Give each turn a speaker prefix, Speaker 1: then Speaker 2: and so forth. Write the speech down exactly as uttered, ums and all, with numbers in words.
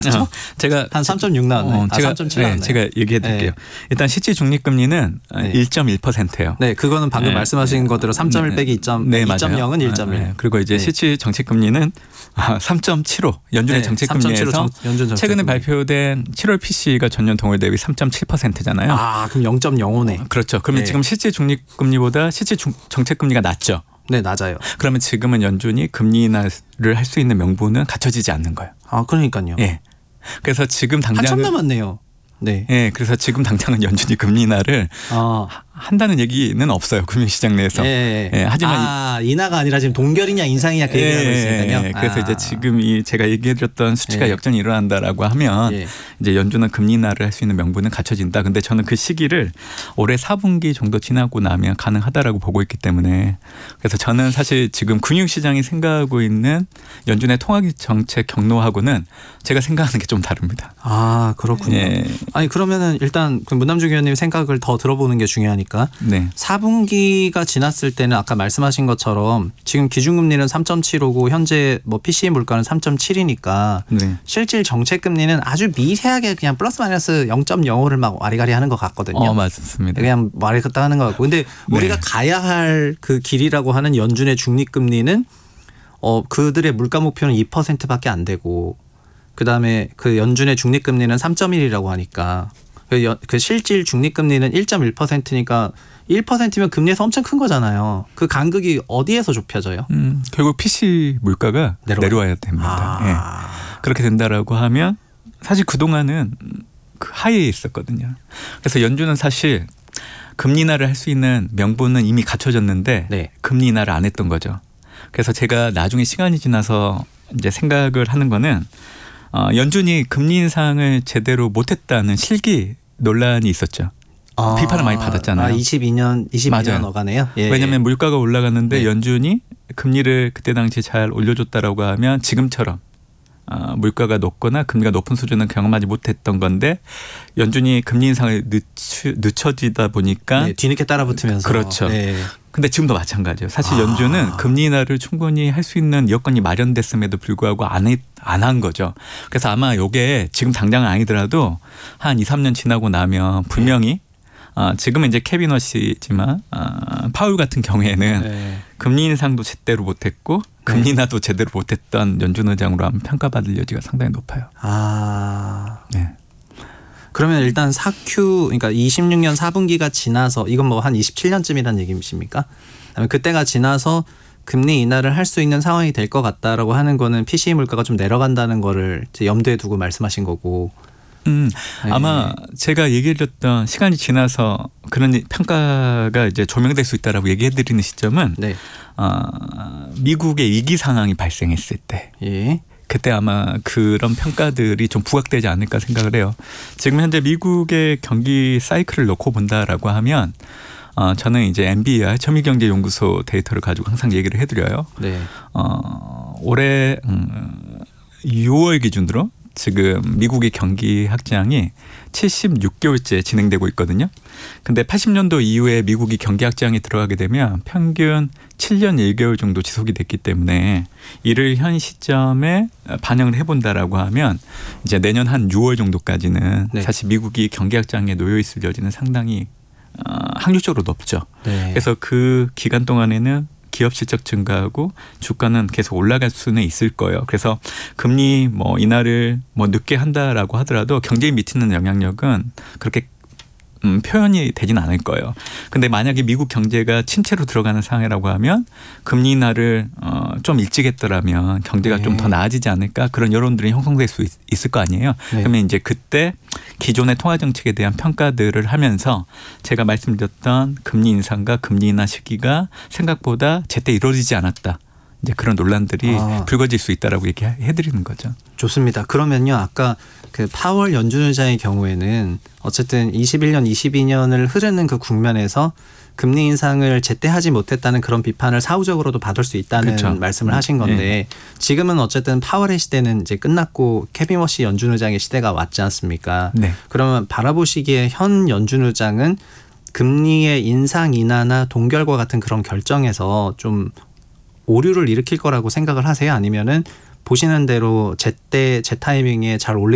Speaker 1: 어, 제가
Speaker 2: 한 삼 점 육 나왔네.
Speaker 1: 어,
Speaker 2: 아,
Speaker 1: 제가
Speaker 2: 삼 점 칠
Speaker 1: 네,
Speaker 2: 나왔네요.
Speaker 1: 제가 얘기해 드릴게요.
Speaker 2: 네.
Speaker 1: 일단 실질 중립금리는
Speaker 2: 네.
Speaker 1: 일 점 일 퍼센트예요.
Speaker 2: 네, 그거는 방금
Speaker 1: 네.
Speaker 2: 말씀하신 거대로 삼 점 일 빼기 이 점
Speaker 1: 네,
Speaker 2: 이 점 영은 일 점 일.
Speaker 1: 네, 그리고 이제
Speaker 2: 네.
Speaker 1: 실질 정책금리는 삼 점 칠오 연준의
Speaker 2: 네,
Speaker 1: 정책금리에서
Speaker 2: 삼 점 칠오 연준 정책금리.
Speaker 1: 최근에 발표된 칠월 피씨가 전년 동월 대비 삼 점 칠 퍼센트잖아요.
Speaker 2: 아, 그럼 영 점 영오네.
Speaker 1: 그렇죠. 그러면
Speaker 2: 네.
Speaker 1: 지금 실질 중립금리보다 실질 중, 정책금리가 낮죠.
Speaker 2: 네, 낮아요.
Speaker 1: 그러면 지금은 연준이 금리 인하를 할 수 있는 명분은 갖춰지지 않는 거예요.
Speaker 2: 아, 그러니까요.
Speaker 1: 예. 그래서 지금 당장
Speaker 2: 한참 남았네요. 네.
Speaker 1: 예, 그래서 지금 당장은 연준이 금리 인하를
Speaker 2: 아,
Speaker 1: 한다는 얘기는 없어요. 금융시장 내에서.
Speaker 2: 예,
Speaker 1: 예, 하지만
Speaker 2: 아, 인하가 아니라 지금 동결이냐 인상이냐 그 얘기를 하고 있으니까요.
Speaker 1: 예, 그래서
Speaker 2: 아.
Speaker 1: 이제 지금 이 제가 얘기해드렸던 수치가
Speaker 2: 예.
Speaker 1: 역전이 일어난다라고 하면
Speaker 2: 예.
Speaker 1: 이제 연준은 금리 인하를 할 수 있는 명분은 갖춰진다. 근데 저는 그 시기를 올해 사 분기 정도 지나고 나면 가능하다라고 보고 있기 때문에 그래서 저는 사실 지금 금융시장이 생각하고 있는 연준의 통화 정책 경로하고는 제가 생각하는 게 좀 다릅니다.
Speaker 2: 아, 그렇군요.
Speaker 1: 예.
Speaker 2: 아니 그러면은 일단 그 문남중 의원님 생각을 더 들어보는 게 중요하니까
Speaker 1: 네.
Speaker 2: 사 분기가 지났을 때는 아까 말씀하신 것처럼 지금 기준금리는 삼 점 칠오고 현재 뭐 피씨이 물가는 삼 점 칠이니까
Speaker 1: 네.
Speaker 2: 실질 정책금리는 아주 미세하게 그냥 플러스 마이너스 영 점 영오를 막 와리가리 하는 것 같거든요.
Speaker 1: 어, 맞습니다.
Speaker 2: 그냥 말이 그따 하는 것 같고. 근데
Speaker 1: 네.
Speaker 2: 우리가 가야 할 그 길이라고 하는 연준의 중립금리는 어 그들의 물가 목표는 이 퍼센트밖에 안 되고 그다음에 그 연준의 중립금리는 삼 점 일이라고 하니까 그, 연, 그 실질 중립금리는 일 점 일 퍼센트니까 일 퍼센트면 금리에서 엄청 큰 거잖아요. 그 간극이 어디에서 좁혀져요?
Speaker 1: 음, 결국 피씨 물가가
Speaker 2: 내려와요?
Speaker 1: 내려와야 됩니다.
Speaker 2: 아.
Speaker 1: 예. 그렇게 된다라고 하면 사실 그동안은 그 하이에 있었거든요. 그래서 연준은 사실 금리 인하를 할 수 있는 명분은 이미 갖춰졌는데
Speaker 2: 네.
Speaker 1: 금리 인하를 안 했던 거죠. 그래서 제가 나중에 시간이 지나서 이제 생각을 하는 거는 어, 연준이 금리 인상을 제대로 못했다는 실기 논란이 있었죠.
Speaker 2: 아,
Speaker 1: 비판을 많이 받았잖아요.
Speaker 2: 아, 이십이 년, 이십이 년
Speaker 1: 맞아요.
Speaker 2: 어가네요. 예,
Speaker 1: 왜냐하면 물가가 올라갔는데
Speaker 2: 네.
Speaker 1: 연준이 금리를 그때 당시 잘 올려줬다라고 하면 지금처럼 어, 물가가 높거나 금리가 높은 수준은 경험하지 못했던 건데 연준이 금리 인상을 늦추, 늦춰지다 보니까
Speaker 2: 네, 뒤늦게 따라붙으면서.
Speaker 1: 그렇죠.
Speaker 2: 네.
Speaker 1: 근데 지금도 마찬가지예요. 사실
Speaker 2: 아.
Speaker 1: 연준은 금리 인하를 충분히 할 수 있는 여건이 마련됐음에도 불구하고 안 안 한 거죠. 그래서 아마 이게 지금 당장은 아니더라도 한 이, 삼 년 지나고 나면 분명히 어, 지금은 이제 케빈 워시지만 어, 파울 같은 경우에는
Speaker 2: 네.
Speaker 1: 금리 인상도 제대로 못했고 금리 인하도 제대로 못했던 연준 의장으로 하면 평가받을 여지가 상당히 높아요.
Speaker 2: 아.
Speaker 1: 네.
Speaker 2: 그러면 일단 사 큐 그러니까 이십육 년 사 분기가 지나서 이건 뭐 한 이십칠 년쯤이라는 얘기십니까? 그다음에 그때가 지나서 금리 인하를 할 수 있는 상황이 될 것 같다라고 하는 거는 피씨이 물가가 좀 내려간다는 거를 이제 염두에 두고 말씀하신 거고.
Speaker 1: 음,
Speaker 2: 네.
Speaker 1: 아마 제가 얘기해드렸던 시간이 지나서 그런 평가가 이제 조명될 수 있다라고 얘기해드리는 시점은
Speaker 2: 네.
Speaker 1: 어, 미국의 위기 상황이 발생했을 때
Speaker 2: 예.
Speaker 1: 그때 아마 그런 평가들이 좀 부각되지 않을까 생각을 해요. 지금 현재 미국의 경기 사이클을 놓고 본다라고 하면 어, 저는 이제 엠비아이 점유경제연구소 데이터를 가지고 항상 얘기를 해드려요.
Speaker 2: 네.
Speaker 1: 어, 올해 음, 유월 기준으로 지금 미국의 경기 확장이 칠십육 개월째 진행되고 있거든요. 근데 팔십 년도 이후에 미국이 경기 확장에 들어가게 되면 평균 칠 년 일 개월 정도 지속이 됐기 때문에 이를 현 시점에 반영을 해본다라고 하면 이제 내년 한 유월 정도까지는
Speaker 2: 네.
Speaker 1: 사실 미국이 경기 확장에 놓여 있을 여지는 상당히 어, 확률적으로 높죠.
Speaker 2: 네.
Speaker 1: 그래서 그 기간 동안에는 기업 실적 증가하고 주가는 계속 올라갈 수는 있을 거예요. 그래서 금리 뭐 인하를 뭐 늦게 한다라고 하더라도 경제에 미치는 영향력은 그렇게 음, 표현이 되진 않을 거예요. 근데 만약에 미국 경제가 침체로 들어가는 상황이라고 하면 금리 인하를 어, 좀 일찍 했더라면 경제가
Speaker 2: 네.
Speaker 1: 좀 더 나아지지 않을까 그런 여론들이 형성될 수 있, 있을 거 아니에요.
Speaker 2: 네.
Speaker 1: 그러면 이제 그때 기존의 통화 정책에 대한 평가들을 하면서 제가 말씀드렸던 금리 인상과 금리 인하 시기가 생각보다 제때 이루어지지 않았다. 이제 그런 논란들이
Speaker 2: 아.
Speaker 1: 불거질 수 있다라고 얘기해드리는 거죠.
Speaker 2: 좋습니다. 그러면요, 아까 그 파월 연준 의장의 경우에는 어쨌든 이십일 년, 이십이 년을 흐르는 그 국면에서 금리 인상을 제때 하지 못했다는 그런 비판을 사후적으로도 받을 수 있다는
Speaker 1: 그렇죠.
Speaker 2: 말씀을 하신 건데
Speaker 1: 네.
Speaker 2: 지금은 어쨌든 파월의 시대는 이제 끝났고 케빈 워시 연준 의장의 시대가 왔지 않습니까?
Speaker 1: 네.
Speaker 2: 그러면 바라보시기에 현 연준 의장은 금리의 인상 인하나 동결과 같은 그런 결정에서 좀 오류를 일으킬 거라고 생각을 하세요? 아니면은 보시는 대로 제때 제 타이밍에 잘 올릴